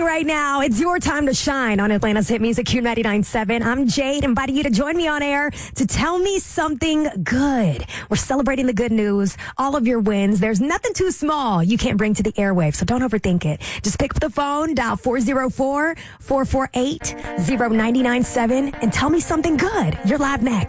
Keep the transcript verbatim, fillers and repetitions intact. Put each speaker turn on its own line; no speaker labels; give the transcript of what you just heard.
listening right now, it's your time to shine on Atlanta's hit music, Q ninety-nine point seven. I'm Jade, inviting you to join me on air to tell me something good. We're celebrating the good news, all of your wins. There's nothing too small you can't bring to the airwaves, so don't overthink it. Just pick up the phone, dial four oh four, four four eight, oh nine nine seven, and tell me something good. You're live next.